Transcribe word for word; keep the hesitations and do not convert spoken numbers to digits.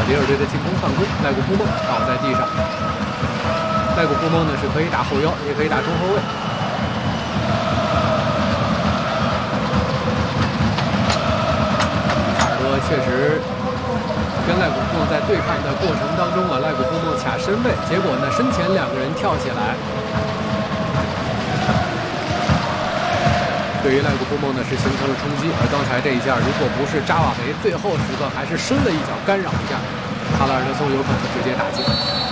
迪尔队的进攻犯规，赖古布梦倒在地上。赖古布梦呢是可以打后腰，也可以打中后卫。卡尔多确实跟赖古布梦在对抗的过程当中啊，赖古布梦卡身位，结果呢身前两个人跳起来。 对于赖古布梦呢是形成了冲击，而刚才这一下，如果不是扎瓦维最后时刻还是伸了一脚干扰一下，卡拉尔德松有可能直接打进。